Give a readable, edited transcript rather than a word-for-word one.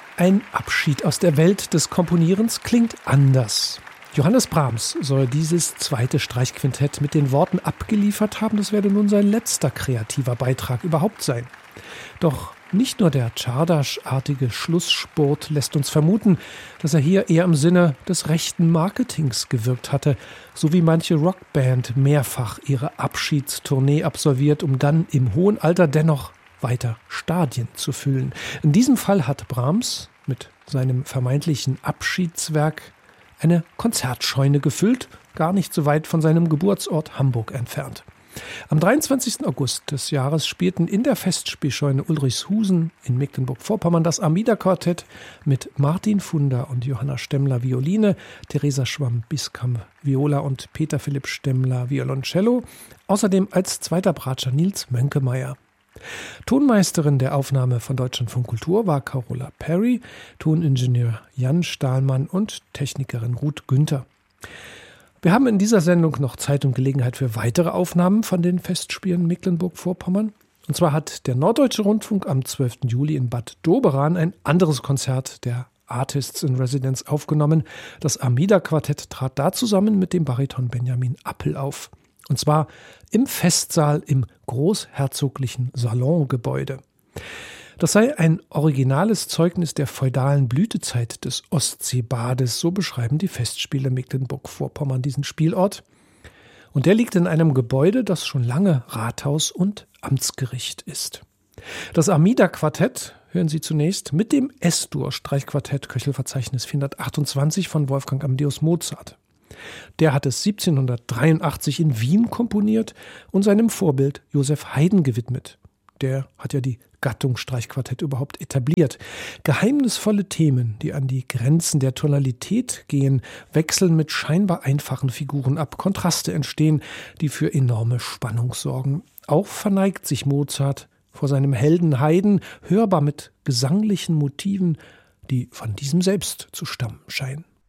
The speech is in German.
Ein Abschied aus der Welt des Komponierens klingt anders. Johannes Brahms soll dieses zweite Streichquintett mit den Worten abgeliefert haben, das werde nun sein letzter kreativer Beitrag überhaupt sein. Doch nicht nur der Czardas-artige Schlussspurt lässt uns vermuten, dass er hier eher im Sinne des rechten Marketings gewirkt hatte, so wie manche Rockband mehrfach ihre Abschiedstournee absolviert, um dann im hohen Alter dennoch weiter Stadien zu füllen. In diesem Fall hat Brahms mit seinem vermeintlichen Abschiedswerk eine Konzertscheune gefüllt, gar nicht so weit von seinem Geburtsort Hamburg entfernt. Am 23. August des Jahres spielten in der Festspielscheune Ulrichshusen in Mecklenburg-Vorpommern das Armida-Quartett mit Martin Funder und Johanna Stemmler Violine, Theresa Schwamm-Biskamp Viola und Peter Philipp Stemmler Violoncello, außerdem als zweiter Bratscher Nils Mönkemeyer. Tonmeisterin der Aufnahme von Deutschlandfunk Kultur war Carola Perry, Toningenieur Jan Stahlmann und Technikerin Ruth Günther. Wir haben in dieser Sendung noch Zeit und Gelegenheit für weitere Aufnahmen von den Festspielen Mecklenburg-Vorpommern. Und zwar hat der Norddeutsche Rundfunk am 12. Juli in Bad Doberan ein anderes Konzert der Artists in Residence aufgenommen. Das Armida-Quartett trat da zusammen mit dem Bariton Benjamin Appel auf. Und zwar im Festsaal im Großherzoglichen Salongebäude. Das sei ein originales Zeugnis der feudalen Blütezeit des Ostseebades, so beschreiben die Festspiele Mecklenburg-Vorpommern diesen Spielort. Und der liegt in einem Gebäude, das schon lange Rathaus und Amtsgericht ist. Das Armida-Quartett hören Sie zunächst mit dem S-Dur-Streichquartett Köchelverzeichnis 428 von Wolfgang Amadeus Mozart. Der hat es 1783 in Wien komponiert und seinem Vorbild Joseph Haydn gewidmet. Der hat ja die Gattung Streichquartett überhaupt etabliert. Geheimnisvolle Themen, die an die Grenzen der Tonalität gehen, wechseln mit scheinbar einfachen Figuren ab. Kontraste entstehen, die für enorme Spannung sorgen. Auch verneigt sich Mozart vor seinem Helden Haydn, hörbar mit gesanglichen Motiven, die von diesem selbst zu stammen scheinen.